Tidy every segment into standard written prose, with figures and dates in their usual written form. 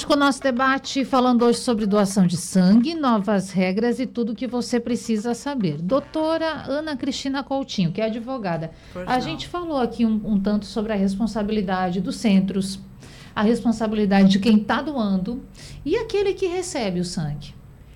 com o nosso debate, falando hoje sobre doação de sangue, novas regras e tudo que você precisa saber. Doutora Ana Cristina Coutinho, que é advogada. A gente falou aqui um tanto sobre a responsabilidade dos centros, a responsabilidade de quem está doando e aquele que recebe o sangue.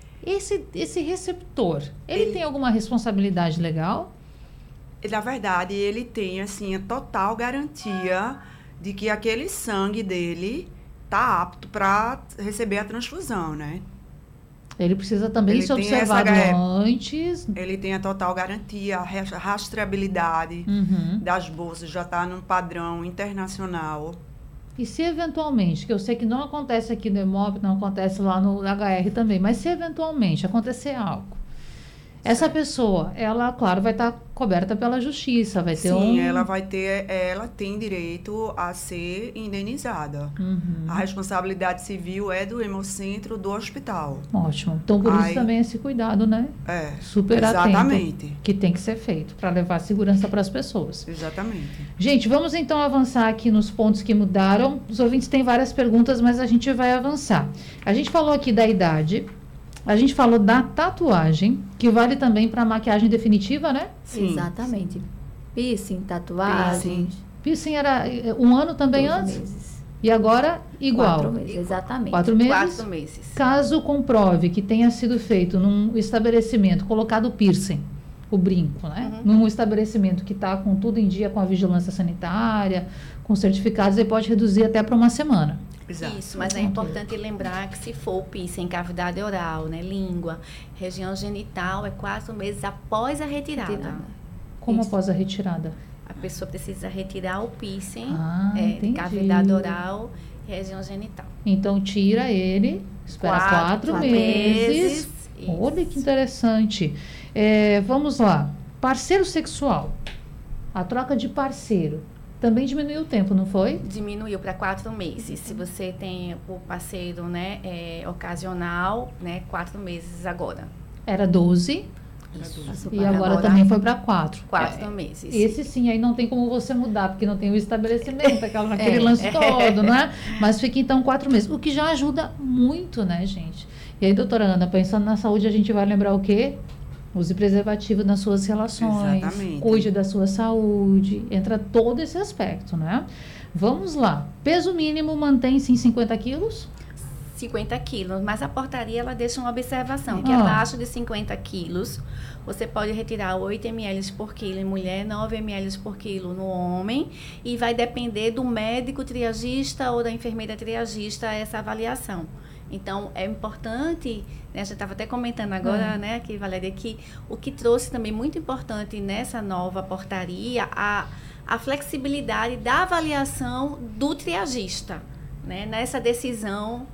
Esse receptor, ele tem alguma responsabilidade legal? Na verdade, ele tem assim, a total garantia de que aquele sangue dele está apto para receber a transfusão, né? Ele precisa também ser observado antes. Ele tem a total garantia, a rastreabilidade das bolsas já está num padrão internacional. E se eventualmente, que eu sei que não acontece aqui no Hemop, não acontece lá no HR também, mas se eventualmente acontecer algo, essa pessoa, ela, claro, vai estar coberta pela justiça, vai ter ela tem direito a ser indenizada. A responsabilidade civil é do Hemocentro do hospital. Ótimo. Então, por isso também esse cuidado, né? Super exatamente. Atento, que tem que ser feito para levar segurança para as pessoas. Exatamente. Gente, vamos então avançar aqui nos pontos que mudaram. Os ouvintes têm várias perguntas, mas a gente vai avançar. A gente falou aqui da idade. A gente falou da tatuagem, que vale também para maquiagem definitiva, né? Sim. Exatamente. Piercing, tatuagem. Piercing era um ano também antes? Meses. E agora, igual? 4 meses, exatamente. 4 meses? 4 meses. Caso comprove que tenha sido feito num estabelecimento, colocado piercing, o brinco, né? Num estabelecimento que está com tudo em dia, com a vigilância sanitária, com certificados, ele pode reduzir até para uma semana. Exato. Isso, mas é importante lembrar que se for o piercing em cavidade oral, né, língua, região genital, é 4 meses após a retirada. Como após a retirada? A pessoa precisa retirar o piercing de cavidade oral, região genital. Então, tira ele, espera 4 meses. Olha que interessante. Vamos lá. Parceiro sexual. A troca de parceiro. Também diminuiu o tempo, não foi? Diminuiu para 4 meses. Se você tem o parceiro, né, ocasional, né, 4 meses agora. Era 12. E agora também foi para 4. 4 meses. Esse sim, aí não tem como você mudar, porque não tem o estabelecimento, aquele lance todo, não é? Mas fica então 4 meses. O que já ajuda muito, né, gente? E aí, doutora Ana, pensando na saúde, a gente vai lembrar o quê? Use preservativo nas suas relações. Exatamente. Cuide da sua saúde. Entra todo esse aspecto, né? Vamos lá. Peso mínimo mantém-se em 50 quilos? 50 quilos, mas a portaria ela deixa uma observação, que abaixo de 50 quilos, você pode retirar 8 ml por quilo em mulher, 9 ml por quilo no homem, e vai depender do médico triagista ou da enfermeira triagista essa avaliação. Então, é importante, né, a gente estava até comentando agora, né, aqui, Valéria, que o que trouxe também muito importante nessa nova portaria, a flexibilidade da avaliação do triagista, né, nessa decisão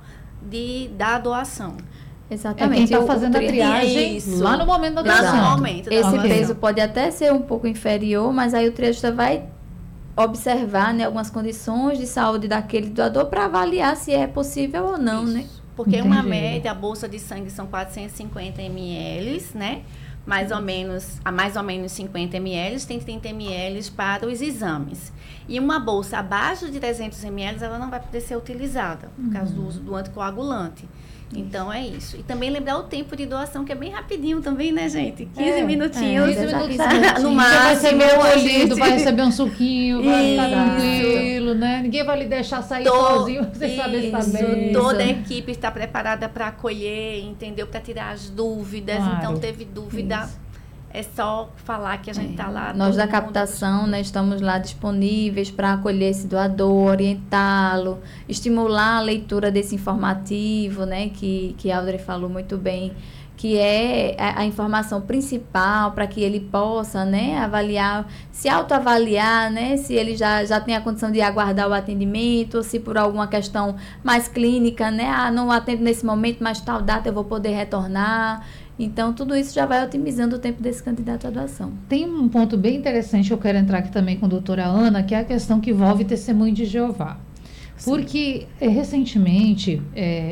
da doação. Exatamente. Quem está fazendo a triagem lá no momento da doação. Lá no momento. Esse peso pode até ser um pouco inferior, mas aí o triagista vai observar, né, algumas condições de saúde daquele doador para avaliar se é possível ou não, né? Porque uma média, a bolsa de sangue são 450 ml, né? Mais ou menos 50 ml, tem 30 ml para os exames. E uma bolsa abaixo de 300 ml, ela não vai poder ser utilizada, por causa do uso do anticoagulante. Então, é isso. E também lembrar o tempo de doação, que é bem rapidinho também, né, gente? 15 minutinhos. 15 minutos no máximo. Você vai receber um olido, vai receber um suquinho, vai estar tranquilo, né? Ninguém vai lhe deixar sair sozinho, você sabe estar bem. Toda a equipe está preparada para acolher, entendeu? Para tirar as dúvidas. Claro. Então, teve dúvida... Isso. É só falar que a gente está lá. Nós da captação, né, estamos lá disponíveis para acolher esse doador, orientá-lo, estimular a leitura desse informativo, né, que a Audrey falou muito bem, que é a informação principal para que ele possa, né, avaliar, se autoavaliar, né, se ele já tem a condição de aguardar o atendimento, ou se por alguma questão mais clínica, né, não atendo nesse momento, mas tal data eu vou poder retornar. Então, tudo isso já vai otimizando o tempo desse candidato à doação. Tem um ponto bem interessante que eu quero entrar aqui também com a doutora Ana, que é a questão que envolve testemunho de Jeová. Sim. Porque, recentemente,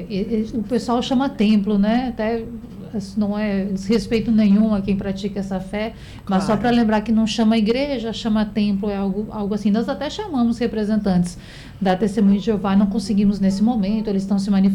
o pessoal chama templo, né? Até não é desrespeito nenhum a quem pratica essa fé, mas só para lembrar que não chama igreja, chama templo, é algo assim. Nós até chamamos representantes da Testemunha de Jeová, não conseguimos nesse momento, eles estão se manifestando.